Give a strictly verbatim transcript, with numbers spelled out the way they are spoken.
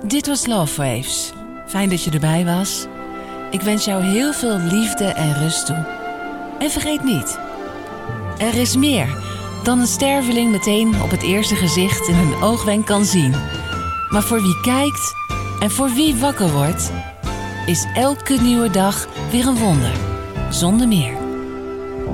Dit was Love Waves. Fijn dat je erbij was. Ik wens jou heel veel liefde en rust toe. En vergeet niet, er is meer dan een sterveling meteen op het eerste gezicht in een oogwenk kan zien. Maar voor wie kijkt en voor wie wakker wordt, is elke nieuwe dag weer een wonder. Zonder meer.